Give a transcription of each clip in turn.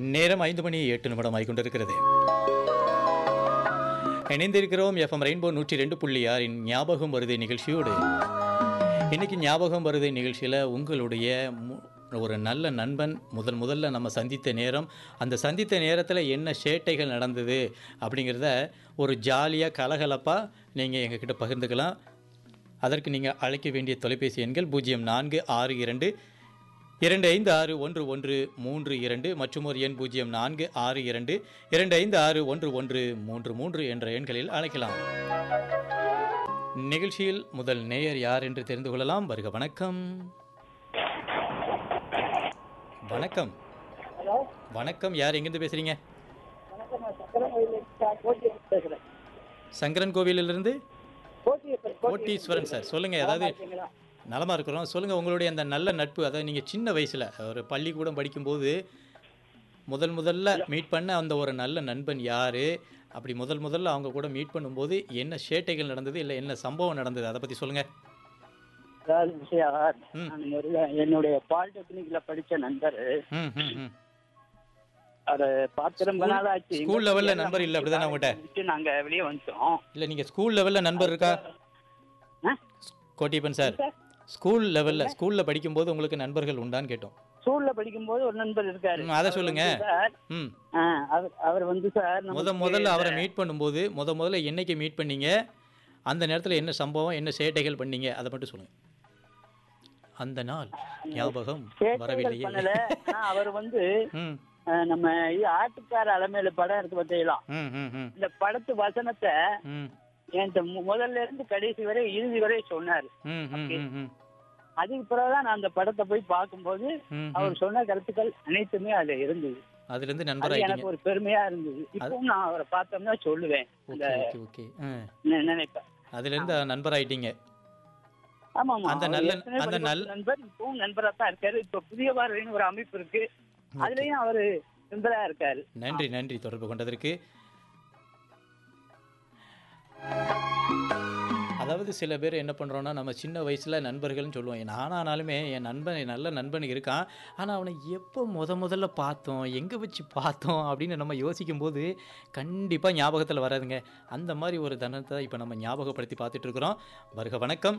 நேரம் 5:08 ஆகிக்கொண்டிருக்கிறது. இணைந்திருக்கிறோம் FM rainbow 102.6 ஞாபகம் வருது நிகழ்ச்சியோடு. இன்னைக்கு ஞாபகம் வருது நிகழ்ச்சியில் உங்களுடைய ஒரு நல்ல நண்பன் முதல்ல நம்ம சந்தித்த நேரம், அந்த சந்தித்த நேரத்தில் என்ன சேட்டைகள் நடந்தது அப்படிங்கிறத ஒரு ஜாலியாக கலகலப்பாக நீங்கள் எங்ககிட்ட பகிர்ந்துக்கலாம். அதற்கு நீங்கள் அழைக்க வேண்டிய தொலைபேசி எண்கள் 0462 25611132 மற்றும் ஒரு எண் 0462 25611133 என்ற எண்களில் அழைக்கலாம். நிகழ்ச்சியில் முதல் நேயர் யார் என்று தெரிந்து கொள்ளலாம். வருக. வணக்கம். வணக்கம். வணக்கம். யார் எங்கிருந்து பேசுறீங்க? சங்கரன் கோவிலிலிருந்து கோட்டீஸ்வரன் சார், சொல்லுங்க. அதாவது நலமா இருக்கிறோம். சொல்லுங்க, உங்களுடைய அந்த நல்ல நட்பு, அதாவது நீங்க சின்ன வயசுல ஒரு பள்ளிக்கூடம் படிக்கும்போது முதல்ல மீட் பண்ண அந்த ஒரு நல்ல நண்பன் யாரு? அப்படி முதல்ல அவங்க கூட மீட் பண்ணும்போது என்ன சேட்டைகள் நடந்தது, இல்லை என்ன சம்பவம் நடந்தது, அதை பத்தி சொல்லுங்க. என்னுடைய பாலிடெக்னிக்ல படிச்ச நண்பர், அது பார்த்து ரொம்ப நாள் ஆச்சு. ஸ்கூல் லெவல்ல நண்பர் இல்ல, அப்படிதானே? உங்ககிட்ட நாங்க வெளியே வந்துட்டோம். இல்ல, நீங்க ஸ்கூல் லெவல்ல நண்பர் இருக்கா கோட்டிப்பன் சார்? ஸ்கூல் லெவல்ல ஸ்கூல்ல படிக்கும்போது உங்களுக்கு நண்பர்கள் உண்டான்னு கேட்டோம். ஸ்கூல்ல படிக்கும்போது ஒரு நண்பர் இருக்காரு. அதை சொல்லுங்க. அவர் வந்து சார் முதல்ல அவரை மீட் பண்ணும்போது முதல்ல என்னைக்கு மீட் பண்ணீங்க, அந்த நேரத்தில் என்ன சம்பவம், என்ன சேட்டைகள் பண்ணீங்க, அதை மட்டும் சொல்லுங்க. அந்த நாள் ஞாபகம் வரவில்லையே. அவர் வந்து நம்ம ஆட்டுக்கார அலமேல படம் இருக்கு பார்த்தீங்களா, இந்த படத்து வசனத்தை என்கிட்ட முதல்ல இருந்து கடைசி வரை இறுதி வரை சொன்னாரு. அதுக்கு பிறகுதான் நான் அந்த படத்தை போய் பார்க்கும்போது அவர் சொன்ன கருத்துக்கள் அனைத்துமே அதுல இருந்தது. அதுல இருந்து நண்பராக எனக்கு ஒரு பெருமையா இருந்தது. இப்பவும் நான் அவரை பார்த்தோம்னா சொல்லுவேன், நினைப்பேன். அதுல இருந்து நண்பராயிட்டீங்க. ஆமா, அந்த நண்பர் இப்பவும் நண்பரா தான் இருக்காரு. இப்ப புதிய பார்வைன்னு ஒரு அமைப்பு இருக்கு, அதுலயும் அவரு நண்பரா இருக்காரு. நன்றி தொடர்பு கொண்டதற்கு. அதாவது சில பேர் என்ன பண்ணுறோன்னா, நம்ம சின்ன வயசில் நண்பர்கள்னு சொல்லுவோம். நானானாலுமே என் நல்ல நண்பன் இருக்கான், ஆனால் அவனை எப்போ முதல்ல பார்த்தோம், எங்கே வச்சு பார்த்தோம் அப்படின்னு நம்ம யோசிக்கும்போது கண்டிப்பாக ஞாபகத்தில் வராதுங்க. அந்த மாதிரி ஒரு தருணத்தை இப்போ நம்ம ஞாபகப்படுத்தி பார்த்துட்டு இருக்கிறோம். வருக. வணக்கம்.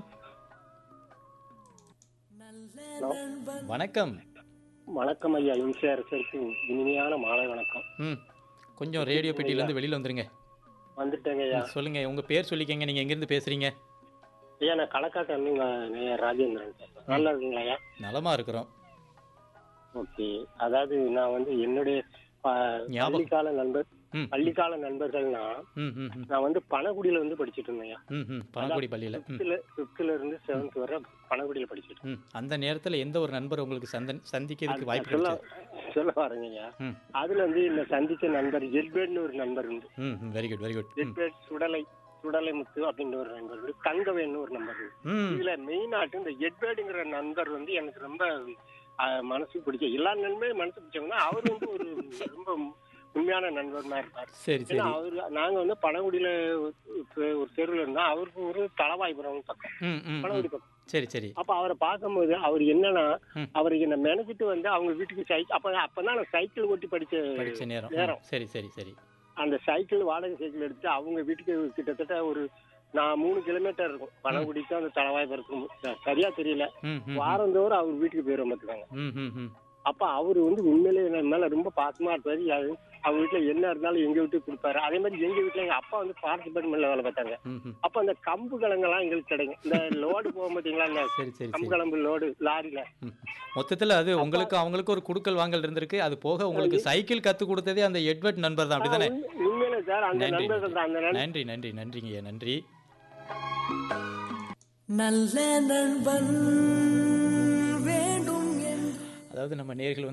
வணக்கம். வணக்கம் ஐயா. இன்சார்ஜருக்கு இனிமையான மாலை வணக்கம். கொஞ்சம் ரேடியோ பெட்டியிலேருந்து வெளியில் வந்துருங்க. வந்துட்டேங்க ஐயா. சொல்லுங்க, உங்க பேர் சொல்லிக்கங்க, நீங்க எங்கிருந்து பேசுறீங்க? ஐயா, நான் களக்காட்டு ராஜேந்திரன். நல்லா இருக்குங்களா ஐயா? நலமா இருக்கிறோம். ஓகே. அதாவது நான் வந்து என்னுடைய பள்ளிக்கால நண்பர்கள்னா, நான் வந்து பனகுடியில வந்து படிச்சுட்டு இருந்தேன். பனகுடி பள்ளியில 5th இருந்து 7th வரை பனகுடியில படிச்சுட்டு. அந்த நேரத்துல எந்த ஒரு நண்பர் உங்களுக்கு சந்திக்கிறதுக்கு வாய்ப்பு சொல்ல வரேங்க ஐயா. அதுல வந்து இந்த சந்திச்ச நண்பர் எட்வேர்ட்னு ஒரு நண்பர் உண்டு. Very good. எட்வேர்ட் சுடலை முத்து அப்படின்ற ஒரு நண்பர் உண்டு. தங்கவேன்னு ஒரு நண்பர் உண்டு. இதுல மெயினாட்டு இந்த எட்வேர்டுங்கிற நண்பர் வந்து எனக்கு ரொம்ப மனசுக்கு பிடிச்ச, எல்லா நண்பரும் மனசு பிடிச்சவங்க. அவர் வந்து ஒரு ரொம்ப உண்மையான நண்பர் மாதிரி இருப்பார். சரி. அவரு நாங்க வந்து பனகுடியில ஒரு தெருவில் இருந்தோம். அவருக்கு ஒரு தலவாய்புரம் பக்கம், பனகுடி பக்கம். சரி. அப்ப அவரை பார்க்கும்போது அவர் என்னன்னா, அவருக்கு என்ன மெனக்கிட்டு வந்து அவங்க வீட்டுக்கு அப்பதான் நான் சைக்கிள் ஓட்டி படிச்ச நேரம். சரி. அந்த சைக்கிள் வாடகை சைக்கிள் எடுத்து அவங்க வீட்டுக்கு கிட்டத்தட்ட ஒரு 3 கிலோமீட்டர் இருக்கும். பனகுடிக்கும் அந்த தலவாய்புரத்துக்கும் சரியா தெரியல. வாரந்தோறும் அவர் வீட்டுக்கு போயிடும் பார்த்துக்காங்க. அப்ப அவரு வந்து உண்மையிலேயே மேல ரொம்ப பாசமா இருப்பாரு. அவங்க வீட்டுல என்ன இருந்தாலும் எங்க வீட்டுக்கு கொடுப்பாரு. அதே மாதிரி எங்க வீட்டுல எங்க அப்பா வந்து ஃபாரஸ்ட் டிபார்ட்மெண்ட்ல வேலை பார்த்தாங்க. அப்ப அந்த கம்பு கிழங்கெல்லாம் எங்களுக்கு கிடைக்கும். இந்த லோடு போகும் பாத்தீங்களா, இந்த கம்பு கிளம்பு லோடு லாரியில. மொத்தத்துல அது உங்களுக்கு அவங்களுக்கு ஒரு குடுக்கல் வாங்கல் இருந்திருக்கு. அது போக உங்களுக்கு சைக்கிள் கத்து கொடுத்ததே அந்த எட்வர்ட் நண்பர் தான், அப்படிதானே? உண்மையிலே சார், அந்த நண்பர்கள் தான். நன்றிங்க. நன்றி. நல்ல நண்பன் வேண்டும். அதாவது நம்ம நேயர்கள்